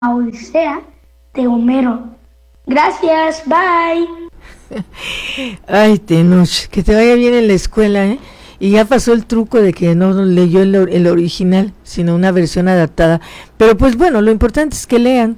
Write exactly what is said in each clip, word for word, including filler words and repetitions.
Odisea de Homero. Gracias, bye. Ay, Tenoch, que te vaya bien en la escuela, ¿eh? Y ya pasó el truco de que no leyó el, el original, sino una versión adaptada. Pero pues bueno, lo importante es que lean.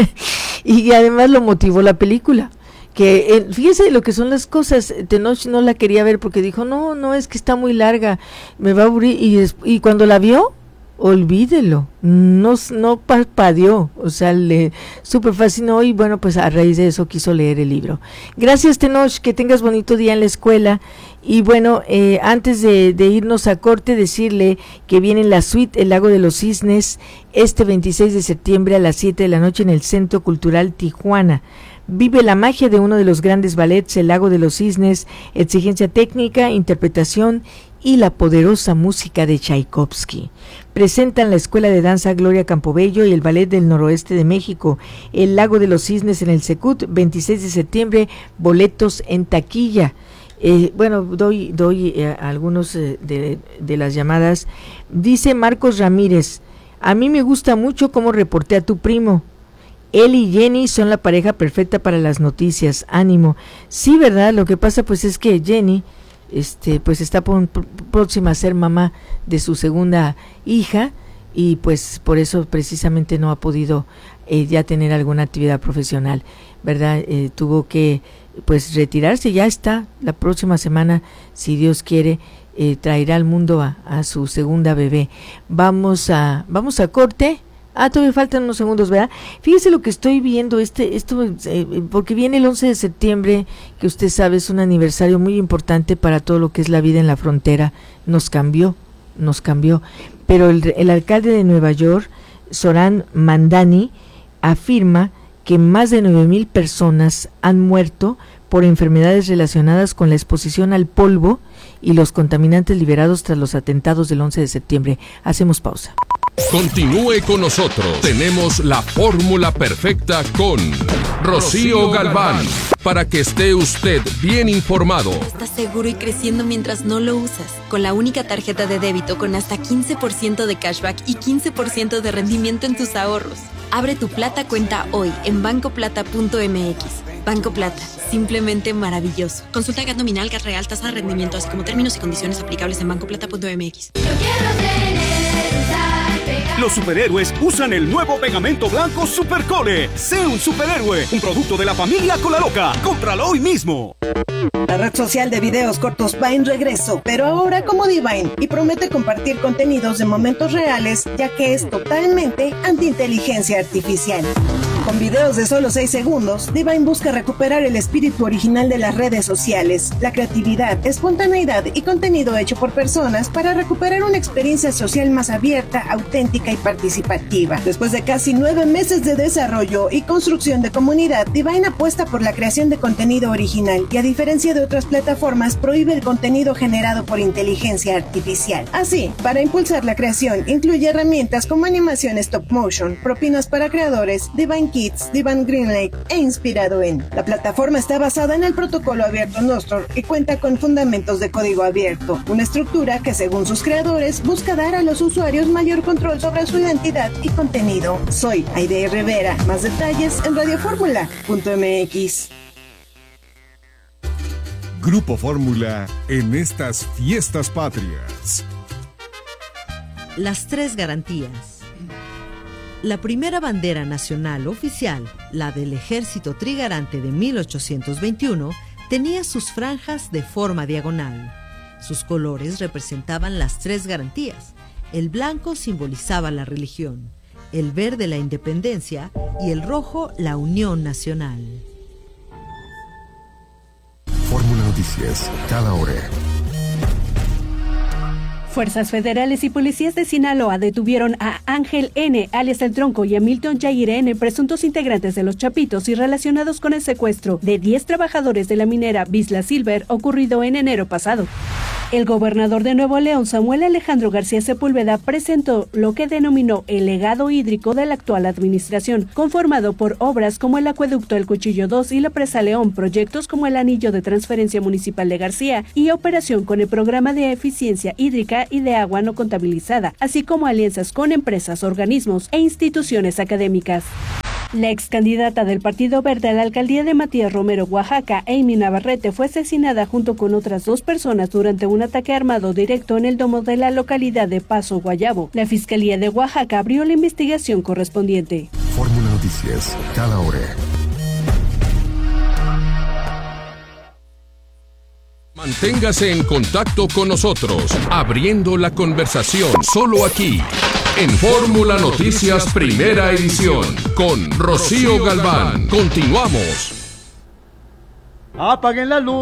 Y además lo motivó la película. Que eh, fíjese lo que son las cosas. Tenoch no la quería ver porque dijo, no, no, es que está muy larga, me va a aburrir. Y, des- y cuando la vio, olvídelo, no, no parpadeó, o sea, le súper fascinó y bueno, pues a raíz de eso quiso leer el libro. Gracias, Tenoch, que tengas bonito día en la escuela. Y bueno, eh, antes de, de irnos a corte, decirle que viene la suite El Lago de los Cisnes este veintiséis de septiembre a las siete de la noche en el Centro Cultural Tijuana. Vive la magia de uno de los grandes ballets, El Lago de los Cisnes, exigencia técnica, interpretación y la poderosa música de Tchaikovsky. Presentan la Escuela de Danza Gloria Campobello y el Ballet del Noroeste de México. El Lago de los Cisnes en el Secut, veintiséis de septiembre, boletos en taquilla. Eh, bueno, doy doy eh, algunos eh, de, de las llamadas. Dice Marcos Ramírez, a mí me gusta mucho cómo reporté a tu primo. Él y Jenny son la pareja perfecta para las noticias. Ánimo. Sí, ¿verdad? Lo que pasa pues es que Jenny este pues está por, por, próxima a ser mamá de su segunda hija y pues por eso precisamente no ha podido eh, ya tener alguna actividad profesional, ¿verdad? Eh, tuvo que pues retirarse, ya está, la próxima semana, si Dios quiere, eh, traerá al mundo a, a su segunda bebé. Vamos a, vamos a corte. Ah, todavía faltan unos segundos, ¿verdad? Fíjese lo que estoy viendo, este, esto, eh, porque viene el once de septiembre, que usted sabe es un aniversario muy importante para todo lo que es la vida en la frontera. Nos cambió, nos cambió. Pero el, el alcalde de Nueva York, Zoran Mandani, afirma que más de nueve mil personas han muerto por enfermedades relacionadas con la exposición al polvo y los contaminantes liberados tras los atentados del once de septiembre. Hacemos pausa. Continúe con nosotros. Tenemos la fórmula perfecta con Rocío Galván para que esté usted bien informado. Estás seguro y creciendo mientras no lo usas. Con la única tarjeta de débito con hasta quince por ciento de cashback y quince por ciento de rendimiento en tus ahorros. Abre tu Plata cuenta hoy en banco plata punto m x. Banco Plata, simplemente maravilloso. Consulta gat nominal, gat real, tasa de rendimiento, así como términos y condiciones aplicables en banco plata punto m x. Yo quiero tener un Pega. Los superhéroes usan el nuevo pegamento blanco Supercole. Sé un superhéroe, un producto de la familia Colaloca. Cómpralo hoy mismo. La red social de videos cortos va en regreso, pero ahora como Divine, y promete compartir contenidos de momentos reales, ya que es totalmente anti-inteligencia artificial. Con videos de solo seis segundos, Divine busca recuperar el espíritu original de las redes sociales, la creatividad, espontaneidad y contenido hecho por personas para recuperar una experiencia social más abierta, auténtica y participativa. Después de casi nueve meses de desarrollo y construcción de comunidad, Divine apuesta por la creación de contenido original y, a diferencia de otras plataformas, prohíbe el contenido generado por inteligencia artificial. Así, para impulsar la creación, incluye herramientas como animación stop motion, propinas para creadores, Divine Kids, Divine Greenlight e inspirado en. La plataforma está basada en el protocolo abierto Nostr y cuenta con fundamentos de código abierto, una estructura que, según sus creadores, busca dar a los usuarios mayor control sobre su identidad y contenido. Soy Aide Rivera. Más detalles en radio fórmula punto m x. Grupo Fórmula en estas fiestas patrias. Las tres garantías. La primera bandera nacional oficial, la del Ejército Trigarante de mil ochocientos veintiuno, tenía sus franjas de forma diagonal. Sus colores representaban las tres garantías. El blanco simbolizaba la religión, el verde la independencia y el rojo la unión nacional. Fórmula Noticias, cada hora. Fuerzas federales y policías de Sinaloa detuvieron a Ángel N., alias El Tronco, y a Milton Jair N., presuntos integrantes de Los Chapitos y relacionados con el secuestro de diez trabajadodores de la minera Vizsla Silver ocurrido en enero pasado. El gobernador de Nuevo León, Samuel Alejandro García Sepúlveda, presentó lo que denominó el legado hídrico de la actual administración, conformado por obras como el acueducto El Cuchillo dos y la Presa León, proyectos como el anillo de transferencia municipal de García y operación con el programa de eficiencia hídrica y de agua no contabilizada, así como alianzas con empresas, organismos e instituciones académicas. La ex candidata del Partido Verde a la alcaldía de Matías Romero, Oaxaca, Amy Navarrete, fue asesinada junto con otras dos personas durante un ataque armado directo en el domo de la localidad de Paso, Guayabo. La Fiscalía de Oaxaca abrió la investigación correspondiente. Fórmula Noticias, cada hora. Manténgase en contacto con nosotros, abriendo la conversación solo aquí, en Fórmula Noticias Primera Edición, con Rocío Galván. Continuamos. Apaguen la luz.